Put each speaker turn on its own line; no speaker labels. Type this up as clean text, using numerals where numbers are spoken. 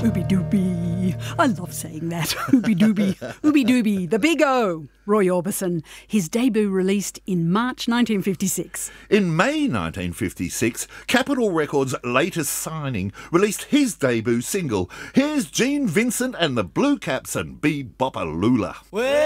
Ooby Dooby. I love saying that. Ooby Dooby. Ooby Dooby. The Big O. Roy Orbison. His debut released in March 1956.
In May 1956, Capitol Records' latest signing released his debut single. Here's Gene Vincent and the Blue Caps and Be Bopalula.